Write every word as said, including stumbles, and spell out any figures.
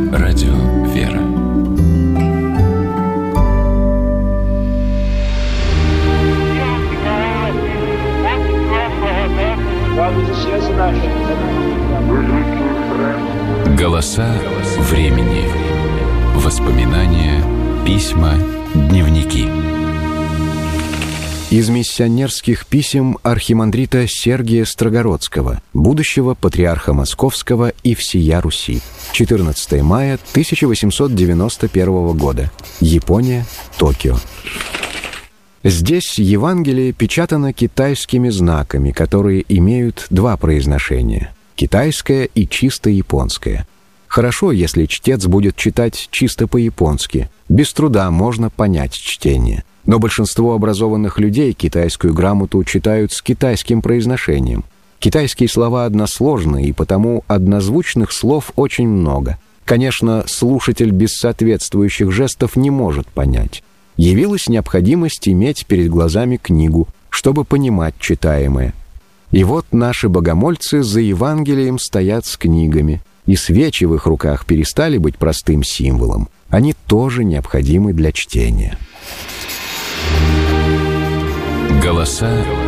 Радио «Вера». Голоса времени. Воспоминания, письма, дневники. Из миссионерских писем архимандрита Сергия Строгородского, будущего патриарха Московского и всея Руси. четырнадцатого мая тысяча восемьсот девяносто первого года. Япония, Токио. Здесь Евангелие печатано китайскими знаками, которые имеют два произношения – китайское и чисто японское. Хорошо, если чтец будет читать чисто по-японски. Без труда можно понять чтение. Но большинство образованных людей китайскую грамоту читают с китайским произношением. Китайские слова односложны, и потому однозвучных слов очень много. Конечно, слушатель без соответствующих жестов не может понять. Явилась необходимость иметь перед глазами книгу, чтобы понимать читаемое. И вот наши богомольцы за Евангелием стоят с книгами, и свечи в их руках перестали быть простым символом. Они тоже необходимы для чтения. Голоса